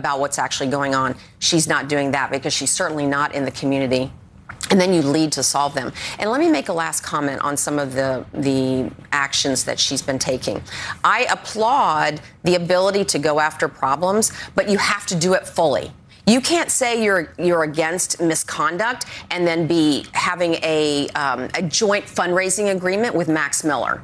about what's actually going on. She's not doing that because she's certainly not in the community. And then you lead to solve them. And let me make a last comment on some of the actions that she's been taking. I applaud the ability to go after problems, but you have to do it fully. You can't say you're against misconduct and then be having a joint fundraising agreement with Max Miller.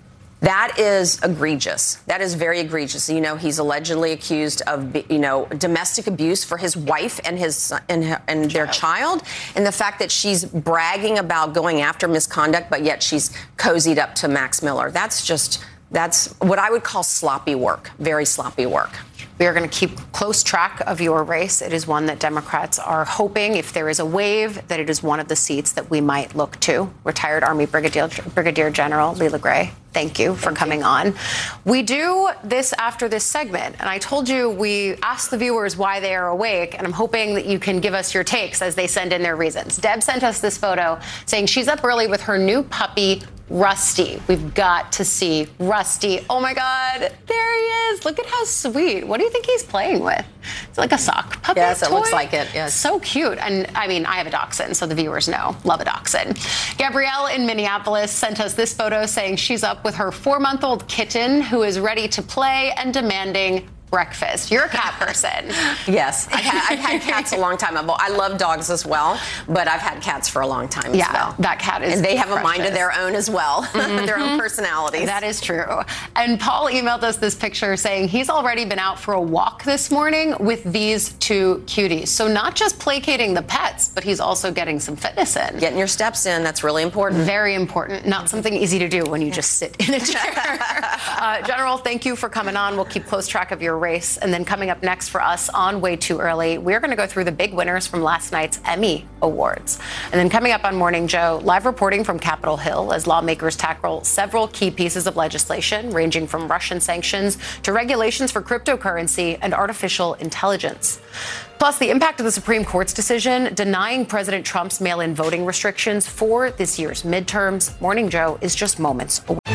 That is egregious. That is very egregious. You know, he's allegedly accused of, domestic abuse for his wife and his and their child. And the fact that she's bragging about going after misconduct, but yet she's cozied up to Max Miller. That's what I would call sloppy work, very sloppy work. We are going to keep close track of your race. It is one that Democrats are hoping, if there is a wave, that it is one of the seats that we might look to. Retired Army Brigadier General Leila Gray, thank you for coming on. We do this after this segment, and I told you we asked the viewers why they are awake, and I'm hoping that you can give us your takes as they send in their reasons. Deb sent us this photo saying she's up early with her new puppy, Rusty. We've got to see Rusty. Oh my God, there he is. Look at how sweet. What do you think he's playing with? It's like a sock puppet. Yes, toy? It looks like it. Yes. So cute. And I mean, I have a dachshund, so the viewers know. Love a dachshund. Gabrielle in Minneapolis sent us this photo saying she's up with her 4-month-old kitten who is ready to play and demanding breakfast. You're a cat person. Yes, I've had cats a long time. I love dogs as well, but I've had cats for a long time as well. That cat is And they have precious. a mind of their own as well, their own personalities. That is true. And Paul emailed us this picture saying he's already been out for a walk this morning with these two cuties. So not just placating the pets, but he's also getting some fitness in. Getting your steps in, that's really important. Very important. Not something easy to do when you just sit in a chair. General, thank you for coming on. We'll keep close track of your race. And then coming up next for us on Way Too Early, we're going to go through the big winners from last night's Emmy Awards. And then coming up on Morning Joe, live reporting from Capitol Hill as lawmakers tackle several key pieces of legislation, ranging from Russian sanctions to regulations for cryptocurrency and artificial intelligence. Plus, the impact of the Supreme Court's decision denying President Trump's mail-in voting restrictions for this year's midterms. Morning Joe is just moments away.